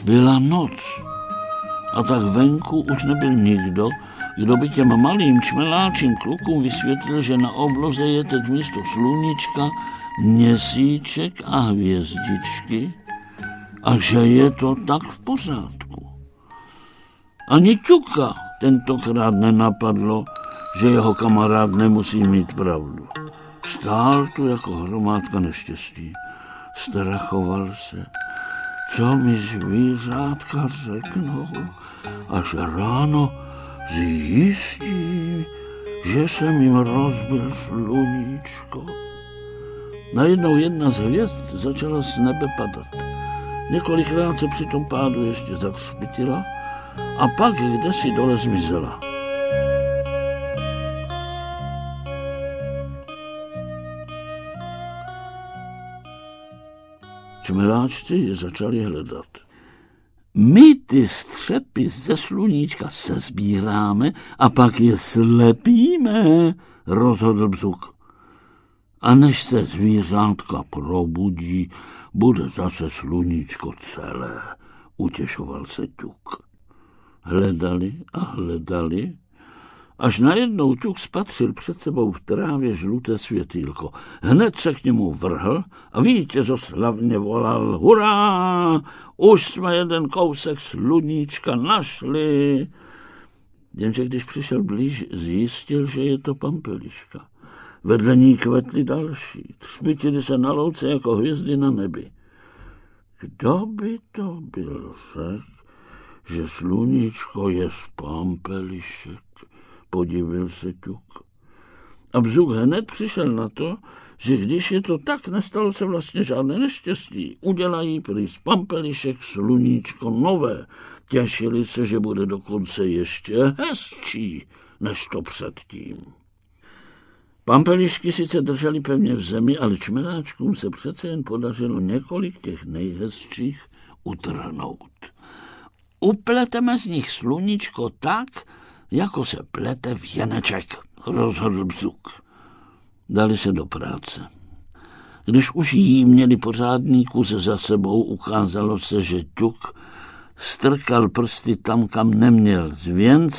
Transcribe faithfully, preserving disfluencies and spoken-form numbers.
Byla noc a tak venku už nebyl nikdo, kdo by těm malým čmeláčím klukům vysvětlil, že na obloze je teď místo sluníčka měsíček a hvězdičky a že je to tak v pořádku. Ani Ťuka tentokrát nenapadlo, že jeho kamarád nemusí mít pravdu. Stál tu jako hromádka neštěstí. Strachoval se, co mi zvířátka řeknou, až ráno zjistí, že jsem jim rozbil sluníčko. Najednou jedna z hvězd začala z nebe padat. Několikrát se při tom pádu ještě zatřpitila a pak kdesi dole zmizela. Čmeláčci je začali hledat. My ty střepy ze sluníčka se sbíráme a pak je slepíme, rozhodl Bzuk. A než se zvířátka probudí, bude zase sluníčko celé, utěšoval se Ťuk. Hledali a hledali, až najednou Ťuk spatřil před sebou v trávě žluté světýlko. Hned se k němu vrhl a vítězoslavně volal: Hurá! Už jsme jeden kousek sluníčka našli. Jenže když přišel blíž, zjistil, že je to pampeliška. Vedle ní kvetly další, třpytily se na louce jako hvězdy na nebi. Kdo by to byl, řekl, že sluníčko je z pampelišek? Podivil se Ťuk. A Bzuk hned přišel na to, že když je to tak, nestalo se vlastně žádné neštěstí. Udělají prý z pampelišek sluníčko nové. Těšili se, že bude dokonce ještě hezčí než to předtím. Pampelišky sice držely pevně v zemi, ale čmeláčkům se přece jen podařilo několik těch nejhezčích utrhnout. Upleteme z nich sluníčko tak, jako se plete věneček, rozhodl Bzuk. Dali se do práce. Když už jí měli pořádný kus za sebou, ukázalo se, že Ťuk strkal prsty tam, kam neměl. Z věnce